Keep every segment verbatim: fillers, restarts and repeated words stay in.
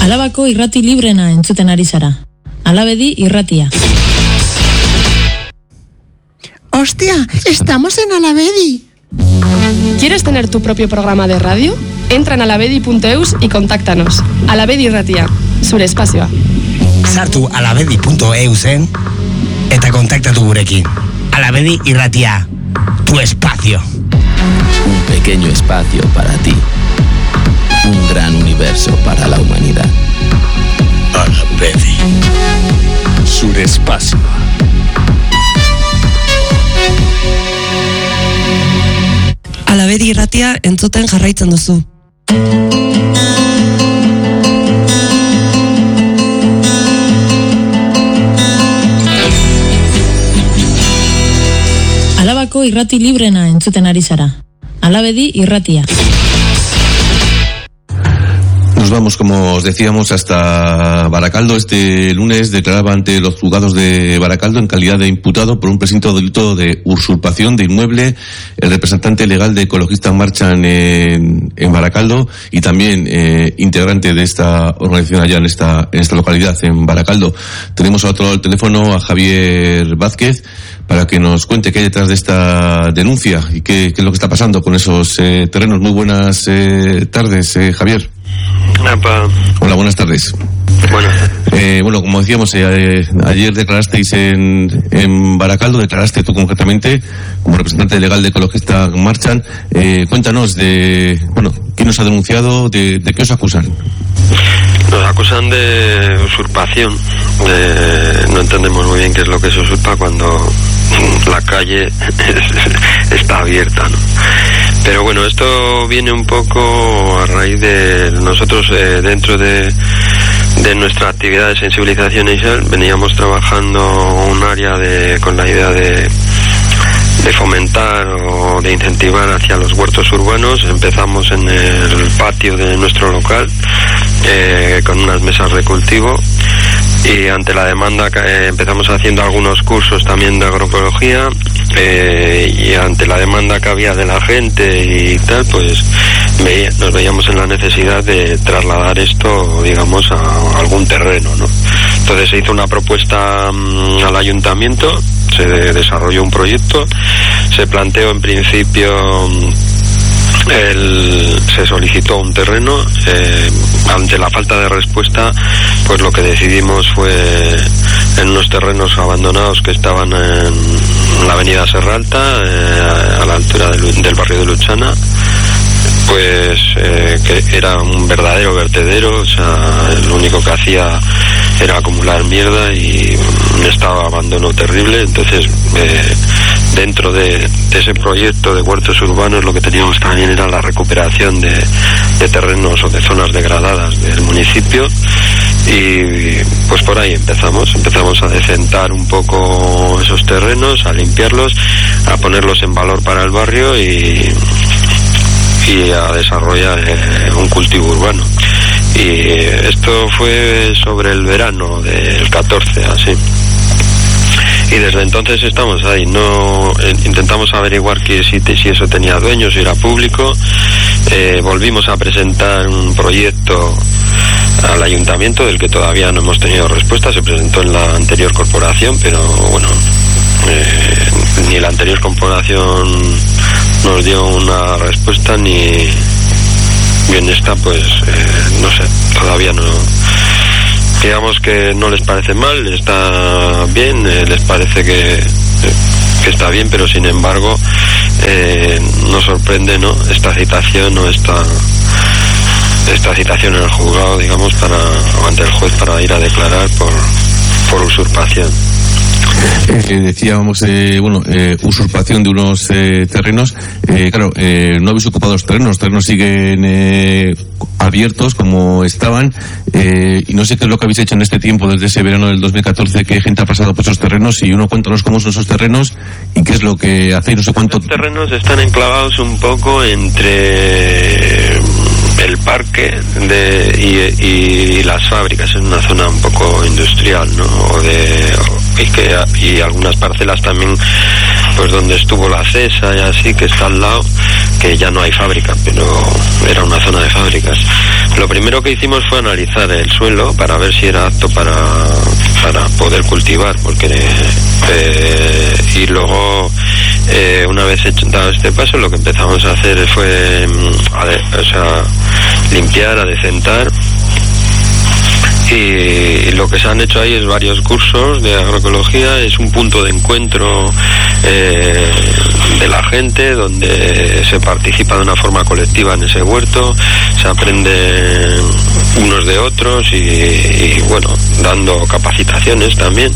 Alabako irrati librena entzuten ari zara. Alabedi irratia. ¡Hostia! ¡Estamos en Alabedi! ¿Quieres tener tu propio programa de radio? Entra en alabedi punto eus y contáctanos. Alabedi irratia, zure espazioa. Sartu alabedi punto eusen eta kontaktatu gurekin. Alabedi irratia, tu espacio. Un pequeño espacio para ti. Un gran universo para la humanidad. Alabedi, zure espazioa. Alabedi irratia entzuten jarraitzen duzu. Alabako irrati librena entzuten ari zara. Alabedi irratia. Nos vamos, como os decíamos, hasta Baracaldo. Este lunes declaraba ante los juzgados de Baracaldo en calidad de imputado por un presunto delito de usurpación de inmueble el representante legal de Ecologistas Marchan en, en Baracaldo y también eh, integrante de esta organización allá en esta, en esta localidad, en Baracaldo. Tenemos a otro lado del teléfono a Javier Vázquez para que nos cuente qué hay detrás de esta denuncia y qué, qué es lo que está pasando con esos eh, terrenos. Muy buenas eh, tardes, eh, Javier. Apa. Hola, buenas tardes. Bueno, eh, bueno, como decíamos, eh, ayer declarasteis en, en Baracaldo, declaraste tú concretamente como representante legal de Ecologistas Marchan. Eh, cuéntanos de, bueno, quién os ha denunciado, de, de qué os acusan. Nos acusan de usurpación. De, no entendemos muy bien qué es lo que se usurpa cuando la calle es, está abierta, ¿no? Pero bueno, esto viene un poco a raíz de nosotros eh, dentro de, de nuestra actividad de sensibilización inicial veníamos trabajando un área de con la idea de de fomentar o de incentivar hacia los huertos urbanos. Empezamos en el patio de nuestro local eh, con unas mesas de cultivo y ante la demanda eh, empezamos haciendo algunos cursos también de agroecología eh, y ante la demanda que había de la gente y tal, pues veía, nos veíamos en la necesidad de trasladar esto, digamos, a algún terreno, ¿no? Entonces se hizo una propuesta um, al ayuntamiento, se desarrolló un proyecto, se planteó en principio um, el, se solicitó un terreno, eh, ante la falta de respuesta pues lo que decidimos fue en unos terrenos abandonados que estaban en la avenida Serralta, eh, a la altura del, del barrio de Luchana, pues eh, que era un verdadero vertedero, o sea, lo único que hacía era acumular mierda y un estado de abandono terrible. Entonces eh, dentro de, de ese proyecto de huertos urbanos lo que teníamos también era la recuperación de, de terrenos o de zonas degradadas del municipio y pues por ahí empezamos empezamos a decentar un poco esos terrenos, a limpiarlos, a ponerlos en valor para el barrio y y a desarrollar eh, un cultivo urbano. Y esto fue sobre el verano del catorce, así. Y desde entonces estamos ahí, no eh, intentamos averiguar que si, si eso tenía dueños, si era público. Eh, volvimos a presentar un proyecto al ayuntamiento del que todavía no hemos tenido respuesta. Se presentó en la anterior corporación, pero bueno, eh, ni la anterior corporación nos dio una respuesta ni bien esta, pues eh, no sé, todavía no. Digamos que no les parece mal, está bien, eh, les parece que, eh, que está bien, pero sin embargo eh, nos sorprende, ¿no?, esta citación o esta esta citación en el juzgado, digamos, para o ante el juez para ir a declarar por por usurpación. Eh, decíamos, eh, bueno, eh, usurpación de unos eh, terrenos. Eh, claro, eh, no habéis ocupado los terrenos, los terrenos siguen eh, abiertos como estaban. Eh, y no sé qué es lo que habéis hecho en este tiempo, desde ese verano del dos mil catorce, qué gente ha pasado por esos terrenos. Y uno, cuéntanos cómo son esos terrenos y qué es lo que hacéis, no sé cuánto. Los terrenos están enclavados un poco entre el parque de, y, y las fábricas, en una zona un poco industrial, ¿no? O de, o, y, que, y algunas parcelas también, pues donde estuvo la CESA y así, que está al lado, que ya no hay fábrica, pero era una zona de fábricas. Lo primero que hicimos fue analizar el suelo para ver si era apto para, para poder cultivar, porque eh, y luego eh, una vez hecho, dado este paso, lo que empezamos a hacer fue a de, o sea, limpiar, adecentar. Y lo que se han hecho ahí es varios cursos de agroecología, es un punto de encuentro eh, de la gente donde se participa de una forma colectiva en ese huerto, se aprende unos de otros y, y bueno, dando capacitaciones también.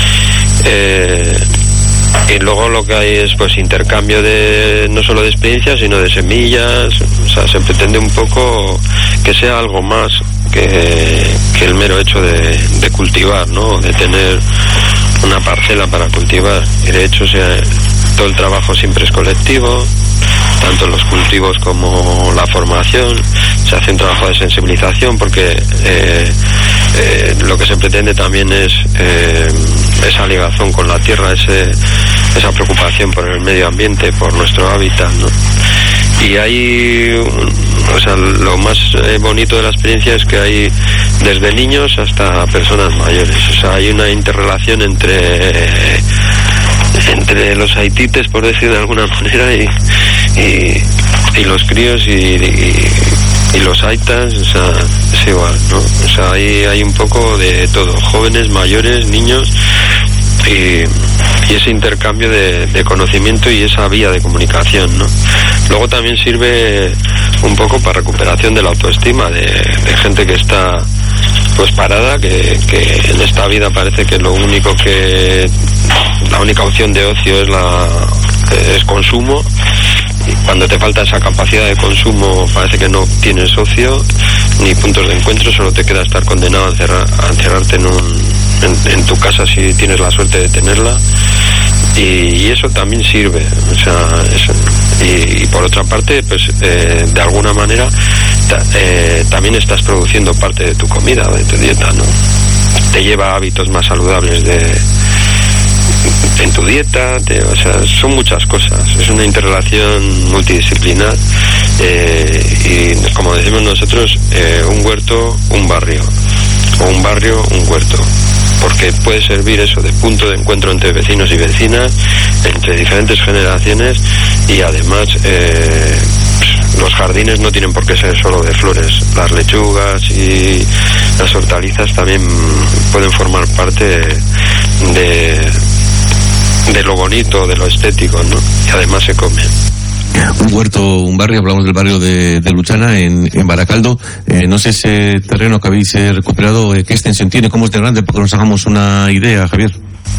Eh, y luego lo que hay es pues intercambio de no solo de experiencias sino de semillas, o sea, se pretende un poco que sea algo más que, que el mero hecho de, de cultivar, ¿no? De tener una parcela para cultivar, y de hecho se, todo el trabajo siempre es colectivo, tanto los cultivos como la formación, se hace un trabajo de sensibilización porque eh, eh, lo que se pretende también es eh, esa ligazón con la tierra, ese, esa preocupación por el medio ambiente, por nuestro hábitat, ¿no? Y hay, o sea, lo más eh, bonito de la experiencia es que hay desde niños hasta personas mayores, o sea, hay una interrelación entre eh, entre los haitites, por decir de alguna manera, y, y, y los críos y, y, y los aitas, o sea, es igual, ¿no? O sea, hay, hay un poco de todo, jóvenes, mayores, niños, y, y ese intercambio de, de conocimiento y esa vía de comunicación, ¿no? Luego también sirve un poco para recuperación de la autoestima de, de gente que está pues parada, que, que en esta vida parece que lo único que la única opción de ocio es la es consumo, y cuando te falta esa capacidad de consumo parece que no tienes ocio ni puntos de encuentro, solo te queda estar condenado a, encerrar, a encerrarte en un en, en tu casa si tienes la suerte de tenerla, y, y eso también sirve, o sea, eso, y, y por otra parte pues eh, de alguna manera ta, eh, también estás produciendo parte de tu comida, de tu dieta, ¿no? Te lleva a hábitos más saludables de en tu dieta, te, o sea, son muchas cosas, es una interrelación multidisciplinar, eh, y como decimos nosotros, eh, un huerto, un barrio, o un barrio, un huerto, porque puede servir eso de punto de encuentro entre vecinos y vecinas, entre diferentes generaciones, y además eh, los jardines no tienen por qué ser solo de flores, las lechugas y las hortalizas también pueden formar parte de, de de lo bonito, de lo estético, ¿no? Y además se come. Un huerto, un barrio, hablamos del barrio de, de Luchana, en, en Baracaldo. Eh, no sé ese terreno que habéis eh, recuperado, eh, qué extensión tiene, cómo es de grande, porque nos hagamos una idea, Javier.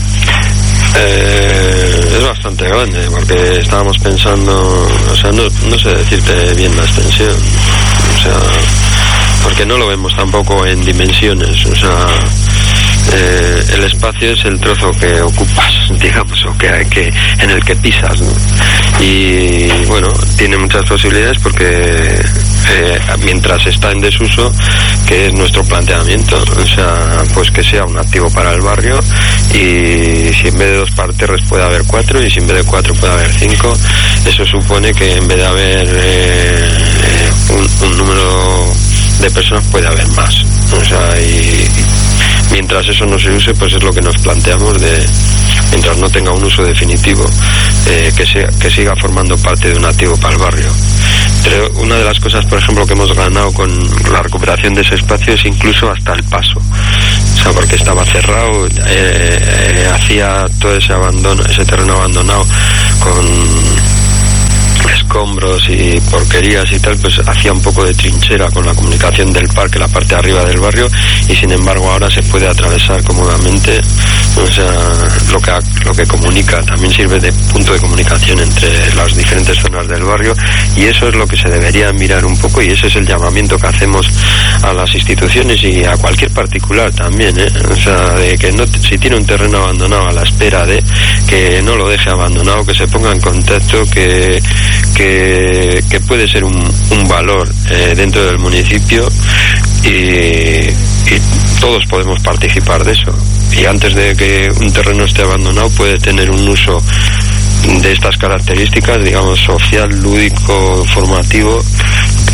Eh, es bastante grande, porque estábamos pensando, o sea, no, no sé decirte bien la extensión, o sea, porque no lo vemos tampoco en dimensiones, o sea, eh, el espacio es el trozo que ocupas, digamos, o que, que en el que pisas, ¿no? Y bueno, tiene muchas posibilidades porque eh, mientras está en desuso, que es nuestro planteamiento, o sea, pues que sea un activo para el barrio, y si en vez de dos parterres puede haber cuatro, y si en vez de cuatro puede haber cinco, eso supone que en vez de haber eh, un, un número de personas puede haber más, o sea, y mientras eso no se use, pues es lo que nos planteamos, de mientras no tenga un uso definitivo, eh, que sea, que siga formando parte de un activo para el barrio. Pero una de las cosas, por ejemplo, que hemos ganado con la recuperación de ese espacio es incluso hasta el paso, o sea, porque estaba cerrado, eh, eh, hacía todo ese abandono, ese terreno abandonado con escombros y porquerías y tal, pues hacía un poco de trinchera con la comunicación del parque, la parte de arriba del barrio, y sin embargo ahora se puede atravesar cómodamente, o sea, lo que lo que comunica, también sirve de punto de comunicación entre las diferentes zonas del barrio, y eso es lo que se debería mirar un poco, y ese es el llamamiento que hacemos a las instituciones y a cualquier particular también, ¿eh? O sea, de que no, si tiene un terreno abandonado a la espera de, que no lo deje abandonado, que se ponga en contacto, que que, que puede ser un, un valor eh, dentro del municipio, y, y todos podemos participar de eso, y antes de que un terreno esté abandonado puede tener un uso de estas características, digamos, social, lúdico, formativo,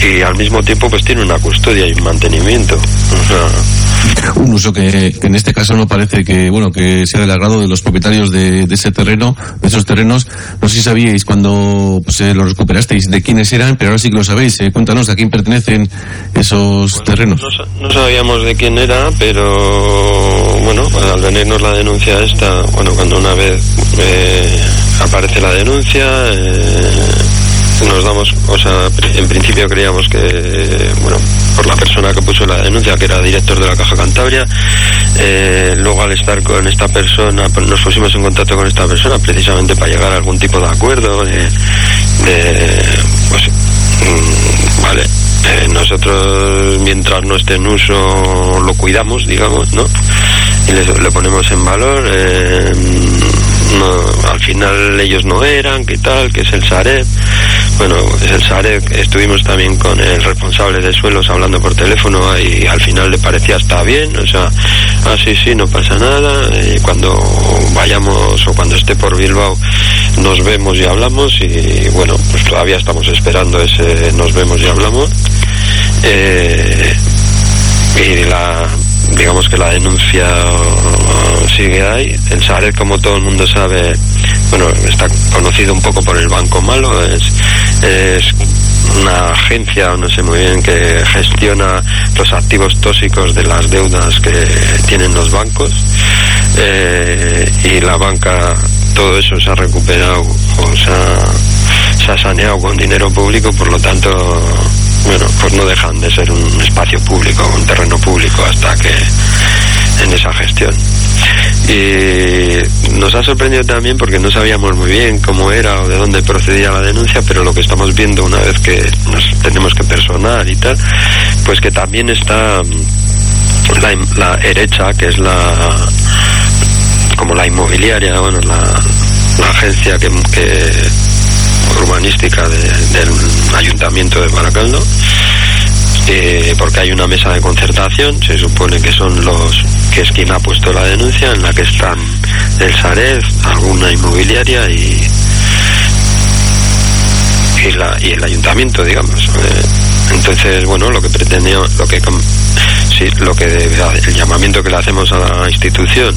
y al mismo tiempo pues tiene una custodia y un mantenimiento. O sea, un uso que, que en este caso no parece que bueno que sea del agrado de los propietarios de, de ese terreno, de esos terrenos. No sé si sabíais cuando pues, eh, los recuperasteis de quiénes eran, pero ahora sí que lo sabéis. Eh, cuéntanos a quién pertenecen esos pues terrenos. No, no sabíamos de quién era, pero bueno, al venirnos la denuncia esta, bueno, cuando una vez eh, aparece la denuncia, eh, nos damos, o sea, en principio creíamos que, bueno, por la persona que puso la denuncia, que era director de la Caja Cantabria, eh, luego al estar con esta persona, pues nos pusimos en contacto con esta persona precisamente para llegar a algún tipo de acuerdo, de, de pues, mmm, vale, eh, nosotros mientras no esté en uso lo cuidamos, digamos, ¿no? Y le, le ponemos en valor, eh, no, al final ellos no eran, ¿qué tal? Que es el Sareb. Bueno, es el Sareb, estuvimos también con el responsable de suelos hablando por teléfono y al final le parecía está bien, o sea, ah sí, sí, no pasa nada, y cuando vayamos o cuando esté por Bilbao nos vemos y hablamos y bueno, pues todavía estamos esperando ese nos vemos y hablamos. Eh, y la digamos que la denuncia sigue ahí. El Sareb, como todo el mundo sabe, bueno, está conocido un poco por el Banco Malo, es, es una agencia, no sé muy bien, que gestiona los activos tóxicos de las deudas que tienen los bancos, eh, y la banca, todo eso se ha recuperado, o sea, se ha saneado con dinero público, por lo tanto, bueno, pues no dejan de ser un espacio público, un terreno público hasta que en esa gestión. Y nos ha sorprendido también porque no sabíamos muy bien cómo era o de dónde procedía la denuncia, pero lo que estamos viendo una vez que nos tenemos que personar y tal, pues que también está la, la Erecha, que es la como la inmobiliaria, bueno, la, la agencia que, que urbanística de, del Ayuntamiento de Baracaldo, eh, porque hay una mesa de concertación, se supone que son los que es quien ha puesto la denuncia, en la que están el Sareb, alguna inmobiliaria y y, la, y el ayuntamiento, digamos. Eh, entonces, bueno, lo que pretendía, lo que sí, lo que el llamamiento que le hacemos a la institución,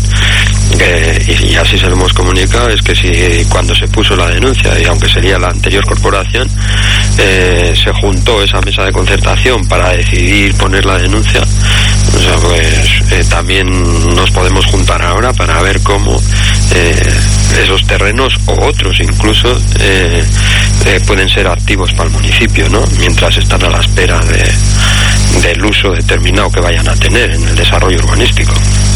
eh, y, y así se lo hemos comunicado, es que si cuando se puso la denuncia, y aunque sería la anterior corporación, eh, se juntó esa mesa de concertación para decidir poner la denuncia, o sea, pues eh, también nos podemos juntar ahora para ver cómo eh, esos terrenos o otros incluso eh, eh, pueden ser activos para el municipio, ¿no? Mientras están a la espera de, del uso determinado que vayan a tener en el desarrollo urbanístico.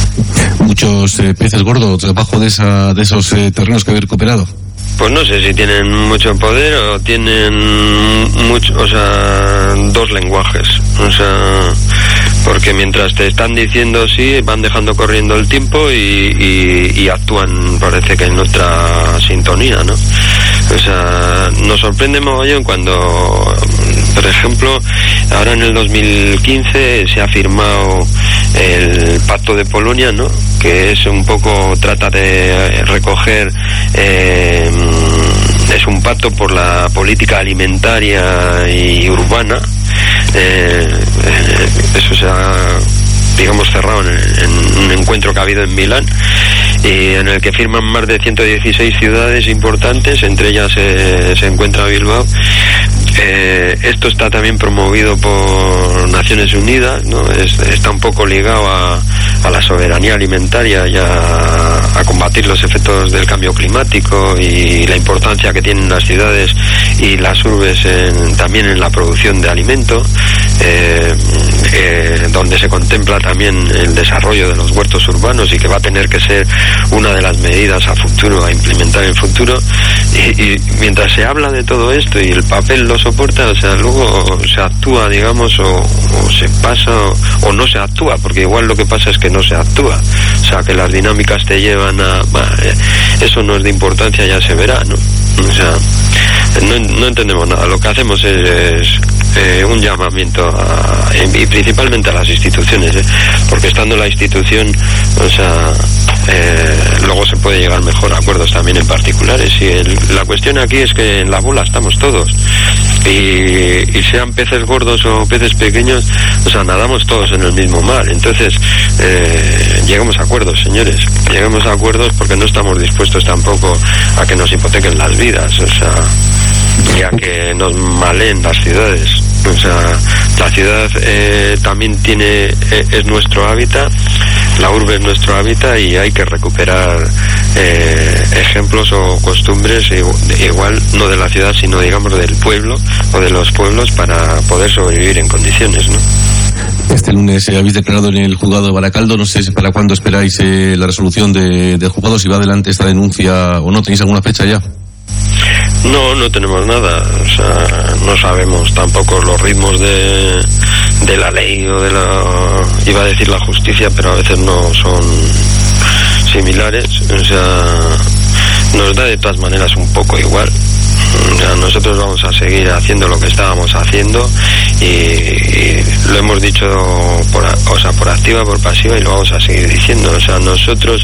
Muchos eh, peces gordos debajo de, esa, de esos eh, terrenos que habéis recuperado. Pues no sé si tienen mucho poder o tienen mucho, o sea, dos lenguajes, o sea, porque mientras te están diciendo sí, van dejando corriendo el tiempo y, y, y actúan, parece que en otra sintonía, ¿no? O sea, nos sorprende mogollón cuando, por ejemplo, ahora en el dos mil quince se ha firmado el Pacto de Polonia, ¿no? Que es un poco, trata de recoger, eh, es un pacto por la política alimentaria y urbana. Eh, eh, eso se ha, digamos, cerrado en, en un encuentro que ha habido en Milán, y en el que firman más de ciento dieciséis ciudades importantes, entre ellas eh, se encuentra Bilbao. Eh, esto está también promovido por Naciones Unidas, ¿no? Es, está un poco ligado a, a la soberanía alimentaria y a, a combatir los efectos del cambio climático y la importancia que tienen las ciudades y las urbes en, también en la producción de alimento, eh, eh, donde se contempla también el desarrollo de los huertos urbanos y que va a tener que ser una de las medidas a futuro, a implementar en futuro. Y, y mientras se habla de todo esto y el papel lo soporta, o sea, luego se actúa, digamos, o, o se pasa o, o no se actúa, porque igual lo que pasa es que no se actúa, o sea, que las dinámicas te llevan a, bah, eso no es de importancia, ya se verá, ¿no? O sea, no, no entendemos nada, lo que hacemos es, es eh, un llamamiento a, y principalmente a las instituciones, ¿eh? Porque estando en la institución, o sea, eh, luego se puede llegar mejor a acuerdos también en particulares. Y el, la cuestión aquí es que en la bola estamos todos, y, y sean peces gordos o peces pequeños, o sea, nadamos todos en el mismo mar. Entonces, eh, lleguemos a acuerdos, señores, lleguemos a acuerdos, porque no estamos dispuestos tampoco a que nos hipotequen las vidas, o sea, y a que nos maleen las ciudades. O sea, la ciudad eh, también tiene eh, es nuestro hábitat, la urbe es nuestro hábitat, y hay que recuperar eh, ejemplos o costumbres igual, no de la ciudad, sino digamos del pueblo o de los pueblos, para poder sobrevivir en condiciones, ¿no? Este lunes eh, habéis declarado en el juzgado de Baracaldo. No sé para cuándo esperáis eh, la resolución de, del juzgado, si va adelante esta denuncia o no. ¿Tenéis alguna fecha ya? No, no tenemos nada, o sea, no sabemos tampoco los ritmos de, de la ley o de la, iba a decir la justicia, pero a veces no son similares, o sea, nos da de todas maneras un poco igual. O sea, nosotros vamos a seguir haciendo lo que estábamos haciendo, y, y lo hemos dicho por, o sea, por activa, por pasiva, y lo vamos a seguir diciendo. O sea, nosotros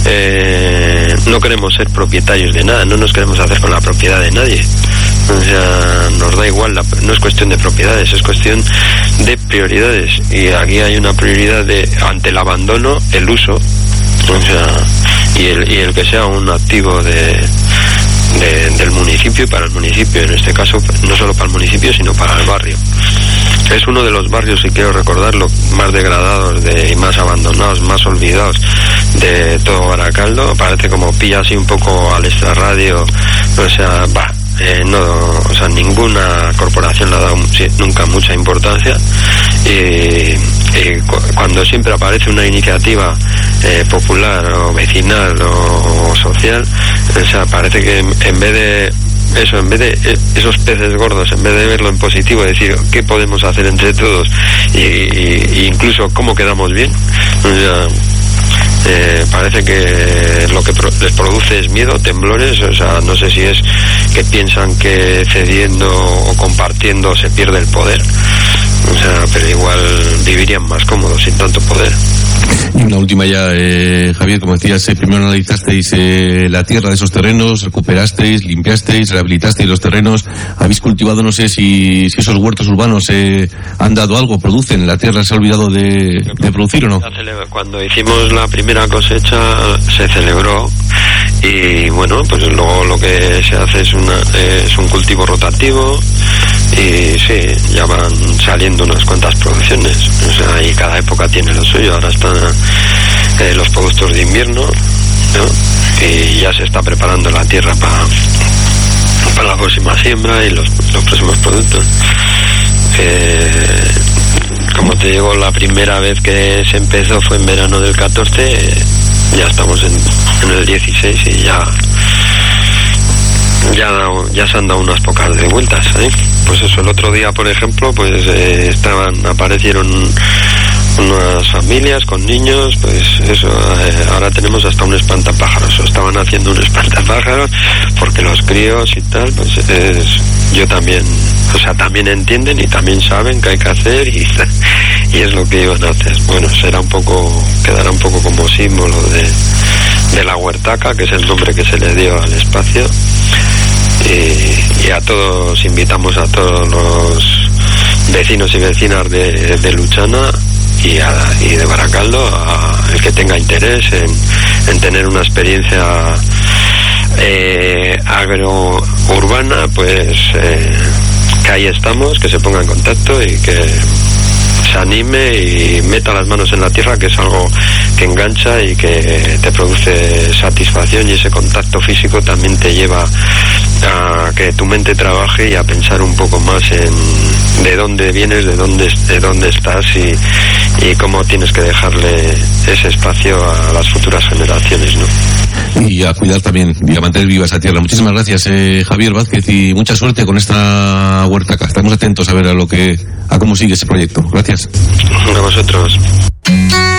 eh, no queremos ser propietarios de nada, no nos queremos hacer con la propiedad de nadie. O sea, nos da igual, la, no es cuestión de propiedades, es cuestión de prioridades, y aquí hay una prioridad de, ante el abandono, el uso, o sea, y el, y el que sea un activo de De, del municipio y para el municipio, en este caso no solo para el municipio sino para el barrio. Es uno de los barrios, y quiero recordarlo, más degradados de, y más abandonados, más olvidados de todo Baracaldo. Parece como pilla así un poco al extrarradio, o sea, va, eh, no, o sea, ninguna corporación le ha dado nunca mucha importancia, y, y cu cuando siempre aparece una iniciativa eh, popular o vecinal o, o social, o sea, parece que en, en vez de eso, en vez de esos peces gordos, en vez de verlo en positivo, decir qué podemos hacer entre todos, y, y, y incluso cómo quedamos bien, o sea, Eh, parece que lo que pro les produce es miedo, temblores, o sea, no sé si es que piensan que cediendo o compartiendo se pierde el poder, o sea, pero igual vivirían más cómodos sin tanto poder. Y una última ya, eh, Javier, como decías, eh, primero analizasteis eh, la tierra de esos terrenos, recuperasteis, limpiasteis, rehabilitasteis los terrenos, habéis cultivado, no sé si, si esos huertos urbanos eh, han dado algo, producen, la tierra se ha olvidado de, de producir, ¿o no? Cuando hicimos la primera cosecha se celebró, y bueno, pues luego lo que se hace es, una, es un cultivo rotativo, y sí, ya van saliendo unas cuantas producciones, o sea, y cada época tiene lo suyo. Ahora están eh, los productos de invierno, ¿no? Y ya se está preparando la tierra para para la próxima siembra y los, los próximos productos. Eh, como te digo, la primera vez que se empezó fue en verano del catorce, eh, ya estamos en, en el dieciséis, y ya ya ya se han dado unas pocas de vueltas, ¿eh? Pues eso, el otro día, por ejemplo, pues eh, estaban aparecieron unas familias con niños, pues eso, eh, ahora tenemos hasta un espantapájaros, o estaban haciendo un espantapájaros, porque los críos y tal, pues es, yo también, o sea, también entienden y también saben que hay que hacer, y, y es lo que iban a hacer. Bueno, será un poco, quedará un poco como símbolo de, de la huertaca, que es el nombre que se le dio al espacio, y, y a todos, invitamos a todos los vecinos y vecinas de, de Luchana y, a, y de Baracaldo, a el que tenga interés en, en tener una experiencia eh, agrourbana, pues eh, que ahí estamos, que se ponga en contacto y que se anime y meta las manos en la tierra, que es algo que engancha y que te produce satisfacción, y ese contacto físico también te lleva a que tu mente trabaje y a pensar un poco más en de dónde vienes, de dónde, de dónde estás, y, y cómo tienes que dejarle ese espacio a las futuras generaciones, ¿no? Y a cuidar también y a mantener viva esa tierra. Muchísimas gracias, eh, Javier Vázquez, y mucha suerte con esta huertaca. Estamos atentos a ver a lo que a cómo sigue ese proyecto. Gracias. A vosotros.